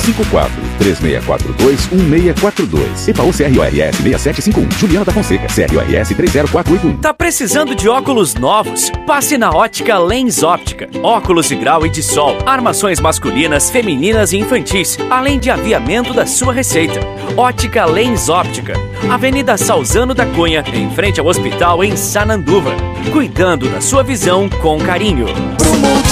3642-1642. EPAU CRORS 6751. Juliana da Fonseca, CRORS 30481. Tá precisando de óculos novos? Passe na Ótica Lens Óptica. Óculos de grau e de sol, armações masculinas, femininas e infantis, além de aviamento da sua receita. Ótica Lens Óptica. Avenida Salzano da Cunha, em frente ao hospital em Sananduva. Cuidando da sua visão com carinho.